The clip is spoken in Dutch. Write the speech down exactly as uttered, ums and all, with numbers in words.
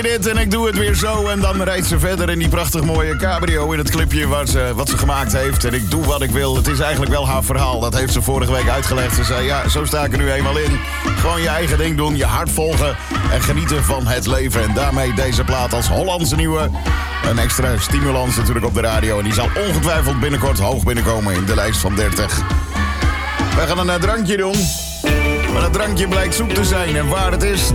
dit en ik doe het weer zo. En dan rijdt ze verder in die prachtig mooie cabrio in het clipje wat ze, wat ze gemaakt heeft. En ik doe wat ik wil. Het is eigenlijk wel haar verhaal. Dat heeft ze vorige week uitgelegd. Ze zei, ja, zo sta ik er nu eenmaal in. Gewoon je eigen ding doen, je hart volgen en genieten van het leven. En daarmee deze plaat als Hollandse nieuwe. Een extra stimulans natuurlijk op de radio. En die zal ongetwijfeld binnenkort hoog binnenkomen in de lijst van dertig. We gaan een uh, drankje doen. Maar dat drankje blijkt zoek te zijn. En waar het is,